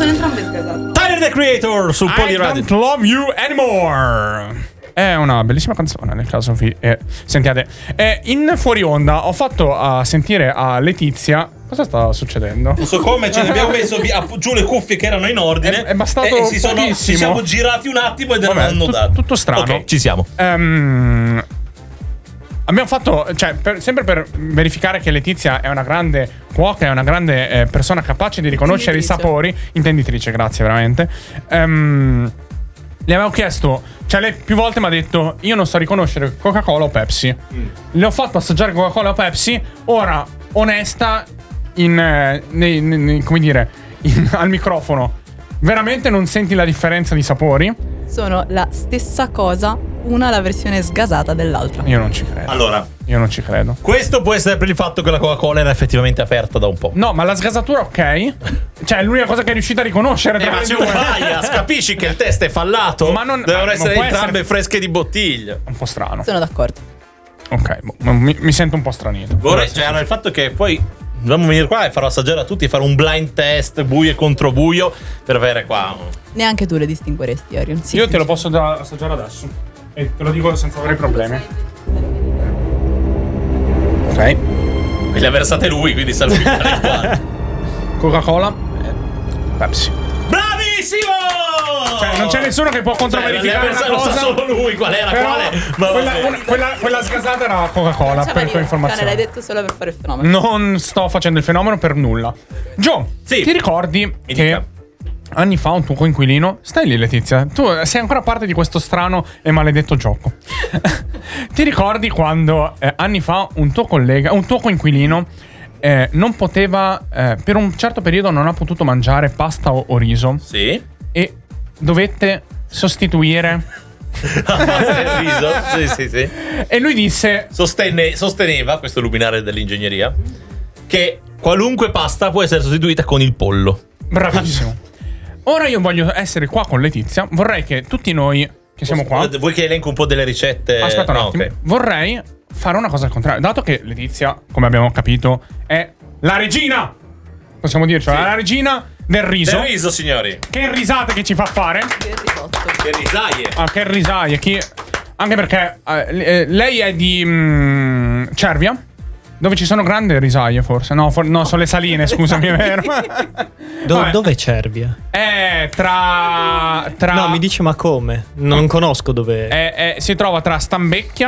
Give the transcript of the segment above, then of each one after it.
sono entrambe sgasate. Tyler the Creator su Poly Radio. I don't love you anymore. È una bellissima canzone nel caso sentiate. In fuori onda ho fatto sentire a Letizia. Cosa sta succedendo? Non so come, ce ne abbiamo messo giù le cuffie che erano in ordine. È bastato ci pochissimo. siamo girati un attimo ed erano annodati. Tutto strano. Ok, ci siamo. Abbiamo fatto, cioè, sempre per verificare che Letizia è una grande cuoca, è una grande persona capace di riconoscere i sapori. Intenditrice, grazie veramente. Le avevo chiesto, cioè lei più volte mi ha detto io non so riconoscere Coca-Cola o Pepsi. Le ho fatto assaggiare Coca-Cola o Pepsi. Ora, onesta, come dire, al microfono, veramente non senti la differenza di sapori? Sono la stessa cosa, una la versione sgasata dell'altra. Io non ci credo. Allora, io non ci credo. Questo può essere per il fatto che la Coca-Cola era effettivamente aperta da un po'. No, ma la sgasatura ok. Cioè è l'unica cosa che è riuscita a riconoscere tra ma le c'è due. un bias, capisci che il test è fallato? Ma non devono essere può entrambe essere fresche di bottiglia. un po' strano. Sono d'accordo. Ok, mi sento un po' stranito. Vorrei, cioè, il fatto che poi dobbiamo venire qua e farò assaggiare a tutti, fare un blind test buio e contro buio per avere qua. Neanche tu le distingueresti, Arion. Sì, Io te lo posso assaggiare adesso. E te lo dico senza avere problemi. Ok. E le ha versate lui, quindi salutiamo qua. Coca-Cola, Pepsi. Bravissimo! Cioè, non c'è nessuno che può controverificare una lo sa cosa. solo lui qual era Però quale. Ma quella sgasata era Coca-Cola, per tua informazione. L'hai detto solo per fare il fenomeno. Non sto facendo il fenomeno per nulla. Gio, Sì. ti ricordi che dica. anni fa un tuo coinquilino... Stai lì, Letizia. Tu sei ancora parte di questo strano e maledetto gioco. Ti ricordi quando anni fa un tuo coinquilino non poteva... per un certo periodo non ha potuto mangiare pasta o riso? Sì. E dovette sostituire... Il riso. Sì. E lui disse... Sosteneva, questo luminare dell'ingegneria, che qualunque pasta può essere sostituita con il pollo. Bravissimo. Ora io voglio essere qua con Letizia. Vorrei che tutti noi che siamo qua... Vuoi che elenco un po' delle ricette? Aspetta un attimo. ok. Vorrei fare una cosa al contrario. Dato che Letizia, come abbiamo capito, è la regina, possiamo dirci, Sì. la regina del riso. Del riso, signori. Che risate che ci fa fare. Che risotto. Che risaie. Che risaie. Anche perché lei è di Cervia, dove ci sono grandi risaie forse. No, sono le saline, scusami, è vero. Vabbè. Dov'è Cervia? Tra No, mi dice ma come? Non conosco dove. si trova tra Stambecchia.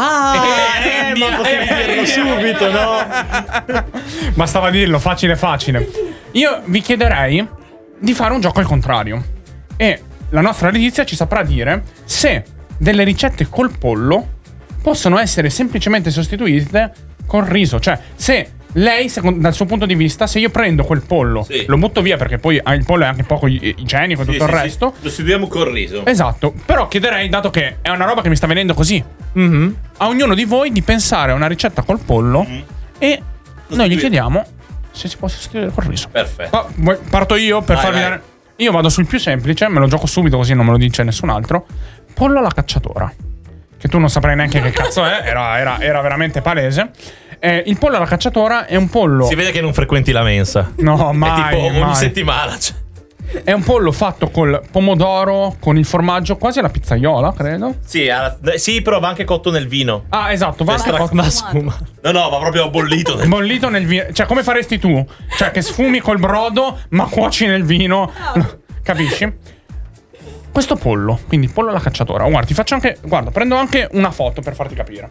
Ma potevi dirlo subito, no? Bastava dirlo, facile. Io vi chiederei di fare un gioco al contrario. E la nostra Letizia ci saprà dire se delle ricette col pollo possono essere semplicemente sostituite col riso. Cioè, se lei, dal suo punto di vista, se io prendo quel pollo, Sì. lo butto via perché poi il pollo è anche poco igienico e tutto il resto. Lo sostituiamo col riso. Esatto. Però chiederei, dato che è una roba che mi sta venendo così, a ognuno di voi di pensare a una ricetta col pollo e noi gli chiediamo se si può sostituire col riso. Perfetto. Parto io per Vai, farvi vai. vedere. Io vado sul più semplice, me lo gioco subito così non me lo dice nessun altro. Pollo alla cacciatora. Che tu non saprai neanche che cazzo è, era veramente palese. Il pollo alla cacciatora è un pollo. Si vede che non frequenti la mensa. No, mai. È tipo ogni mai. settimana. Cioè. È un pollo fatto col pomodoro, con il formaggio, quasi alla pizzaiola, credo. Sì, però va anche cotto nel vino. Ah, esatto, va anche cotto. Ma spuma. No, va proprio bollito. Bollito nel vino. Cioè, come faresti tu? Cioè, che sfumi col brodo, ma cuoci nel vino. Capisci? Questo pollo, quindi pollo alla cacciatora. Guarda, ti faccio anche. Guarda, prendo anche una foto per farti capire.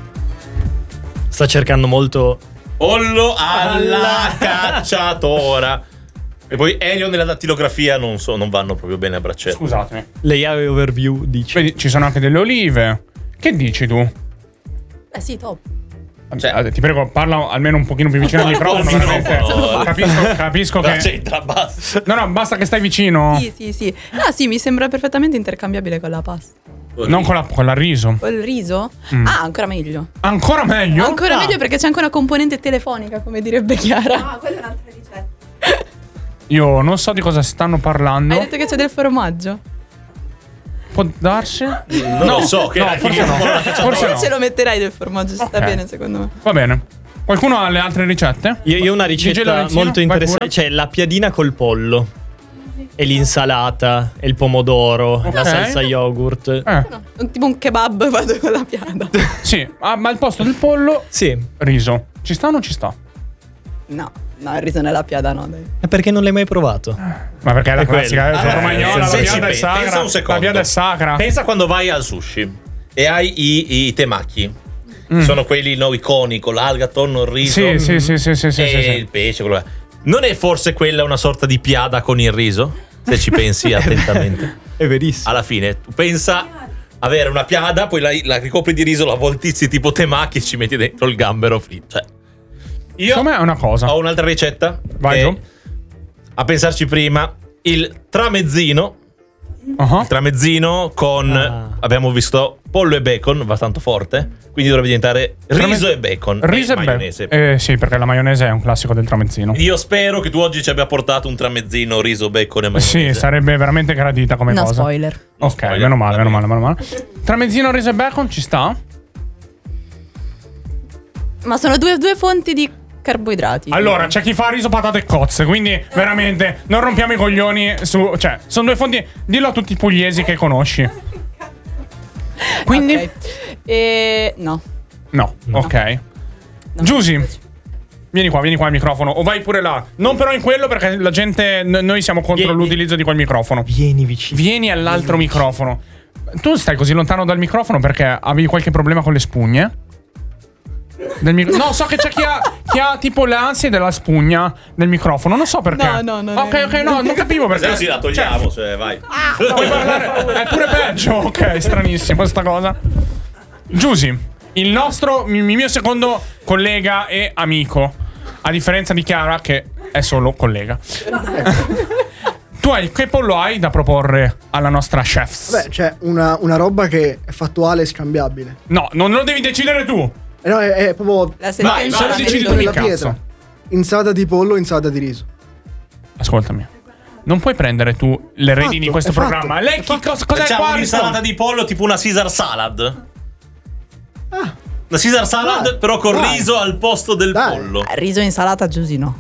Sta cercando molto. Pollo alla cacciatora. E poi Elion e la dattilografia non vanno proprio bene a braccetto. Scusatemi. Layout overview dice. Vedi, ci sono anche delle olive. Che dici tu? Sì, top. Cioè, Ti prego, parla almeno un pochino più vicino al microfono. Veramente. Capisco che. C'entra, basta. No, basta che stai vicino. Sì. Ah, sì, mi sembra perfettamente intercambiabile con la pasta. Non con la riso. Col riso? Ah, ancora meglio. Ancora meglio? Ancora meglio perché c'è anche una componente telefonica, come direbbe Chiara. Ah, quella è un'altra ricetta. Io non so di cosa stanno parlando. Hai detto che c'è del formaggio? Può darsi? Non lo so, che forse no. Forse no. Ce lo metterai del formaggio, sta Ok. bene secondo me. Va bene. Qualcuno ha le altre ricette? Io ho una Gigi ricetta Lorenzino, molto vai interessante. pure. Cioè, la piadina col pollo. e l'insalata, e il pomodoro, la salsa yogurt. Tipo un kebab vado con la piada. Sì, ma al posto del pollo, Sì. riso. Ci sta o non ci sta? No, il riso nella piada no, dai. E perché non l'hai mai provato? Ma perché è la È classica, quello. romagnola, la se ci piada è pensa sacra. un secondo. La piada è sacra. Pensa quando vai al sushi e hai i temaki. Sono quelli i coni con l'alga, tonno, il riso Sì. e il pesce. Quello là. Non è forse quella una sorta di piada con il riso? Se ci pensi attentamente. È verissimo. Alla fine, tu pensa avere una piada, poi la ricopri di riso, la voltizzi tipo temaki e ci metti dentro il gambero fritto. Cioè, io Secondo me è una cosa. ho un'altra ricetta. Vai, che, Gio. a pensarci prima, il tramezzino. Il tramezzino con abbiamo visto pollo e bacon, va tanto forte, quindi dovrebbe diventare riso e bacon Riso e e maionese. sì, perché la maionese è un classico del tramezzino. Io spero che tu oggi ci abbia portato un tramezzino, riso, bacon e maionese. Sì, sarebbe veramente gradita come No cosa. spoiler. Ok, spoiler, meno male. Tramezzino, riso e bacon ci sta? Ma sono due fonti di carboidrati. Allora, c'è chi fa riso, patate e cozze, quindi veramente non rompiamo i coglioni su... Cioè, sono due fonti... Dillo a tutti i pugliesi che conosci. Quindi... Ok. No. No, ok. Giusy, vieni qua al microfono. O vai pure là. Non però in quello perché la gente... Noi siamo contro l'utilizzo di quel microfono. Vieni vicino. Vieni all'altro microfono. Tu stai così lontano dal microfono perché avevi qualche problema con le spugne? No, so che c'è chi ha tipo le ansie della spugna del microfono. Non so perché. No. Ok, no, non capivo perché. Se no si la togliamo, cioè, vai. Puoi parlare. È pure peggio. Ok, stranissimo sta cosa. Giusy, il mio secondo collega e amico. A differenza di Chiara, che è solo collega. Che pollo hai da proporre alla nostra chef? Beh, c'è una roba che è fattuale e scambiabile. No, non lo devi decidere tu. No, è proprio La sentenza vai, la decidi vedo. tu, nella cazzo. pietra. Insalata di pollo, insalata di riso. Ascoltami. Non puoi prendere tu le redini di questo è fatto, programma. Lei cos'è Facciamo qua? un'insalata di pollo tipo una Caesar salad. La Caesar salad Dai, però con dai. riso al posto del Dai. pollo. Riso e insalata, Giusy no.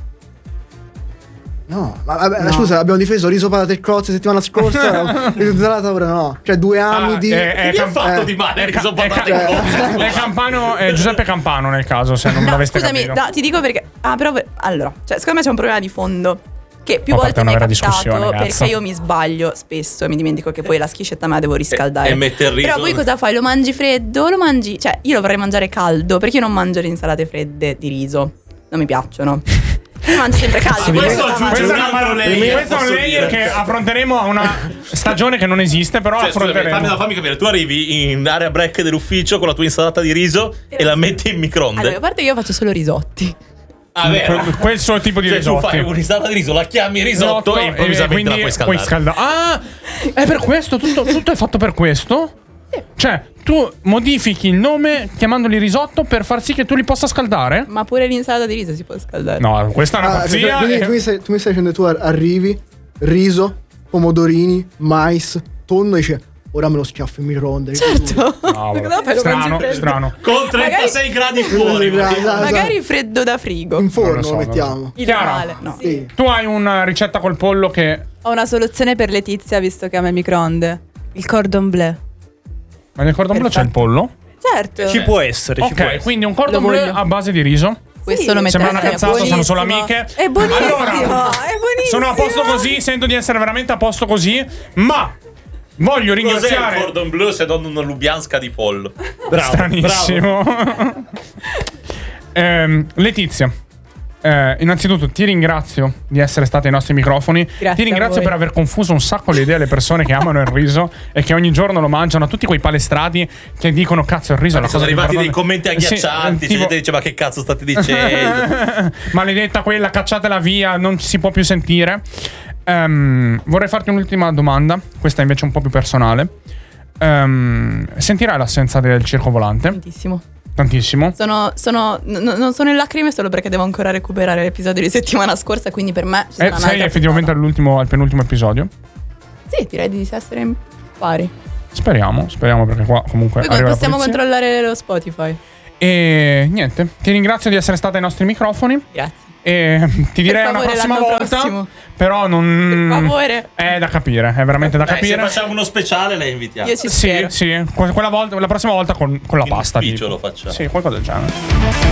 No, ma vabbè, scusa, abbiamo difeso riso, patate e cozze settimana scorsa. Insalata ora no. Cioè, due amidi. Che ti ha fatto di male riso, patate e cozze? È Campano, è Giuseppe Campano nel caso, se non No, l'aveste scusami, capito. ti dico perché. Però. Allora, cioè, secondo me c'è un problema di fondo. Che più A parte volte mi è una vera capitato discussione, perché cazzo. io mi sbaglio spesso e mi dimentico che poi la schiscetta me la devo riscaldare. E mette il riso. Però poi cosa fai? Lo mangi freddo? Lo mangi. Cioè, io lo vorrei mangiare caldo perché io non mangio le insalate fredde di riso. Non mi piacciono. Io mangio sempre caldo. Questo aggiunge Questo un altro layer, questo è un posso layer dire. che affronteremo a una stagione che non esiste, però Cioè, scusami, affronteremo. fammi capire, tu arrivi in area break dell'ufficio con la tua insalata di riso e la metti in microonde. Allora, a parte che io faccio solo risotti. Ah, vero? Quel suo tipo di Cioè, tu risotti. fai un'insalata di riso, la chiami risotto e improvvisamente la puoi scaldare. Ah, è per questo? Tutto è fatto per questo? Cioè, tu modifichi il nome chiamandoli risotto per far sì che tu li possa scaldare? Ma pure l'insalata di riso si può scaldare. No, questa è una pazzia. Quindi tu mi stai dicendo tu arrivi, riso, pomodorini, mais, tonno e dici ora me lo schiaffo in microonde. Certo. No, vabbè. Perché no, fai lo mangi Strano, freddo. strano. Con 36 gradi fuori. Magari freddo da frigo. in forno Non lo so, lo mettiamo. Ideale. No. Sì. Tu hai una ricetta col pollo che... Ho una soluzione per Letizia, visto che ama il microonde. Il cordon bleu. Ma nel cordon bleu c'è il pollo? Certo. Ci può essere, ci può Ok, essere. quindi un cordon Lo bleu voglio. a base di riso. Questo lo Sembra una metterei cazzata, sono solo buonissimo. amiche. È buonissimo, Allora, è buonissimo. sono a posto così, sento di essere veramente a posto così, ma voglio Cos'è il ringraziare... cordon bleu se non una lubianska di pollo? Bravo, Stranissimo. Letizia, innanzitutto ti ringrazio di essere stata ai nostri microfoni. Grazie Ti ringrazio a voi. per aver confuso un sacco le idee alle persone che amano il riso e che ogni giorno lo mangiano, a tutti quei palestrati che dicono cazzo il riso è la cosa Sono più arrivati dei importante". commenti agghiaccianti. Sì, C'è tipo, gente che dice: ma che cazzo state dicendo? maledetta quella, cacciatela via, non si può più sentire. Vorrei farti un'ultima domanda, questa invece è un po' più personale. Sentirai l'assenza del circo volante? Tantissimo. Tantissimo. Non sono in lacrime solo perché devo ancora recuperare l'episodio di settimana scorsa, quindi per me ci sarà Sei un'altra effettivamente puntata. al penultimo episodio? Sì, direi di essere in pari. Speriamo perché qua comunque Poi arriva la possiamo polizia. controllare lo Spotify. E niente, ti ringrazio di essere stata ai nostri microfoni Grazie. e ti direi Per una favore, prossima l'anno volta prossimo. Però non. Per favore. È da capire, è veramente da capire. Se facciamo uno speciale, la invitiamo. Io ci spero. Sì, la prossima volta con la pasta. In ufficio tipo. lo facciamo. Sì, qualcosa del genere.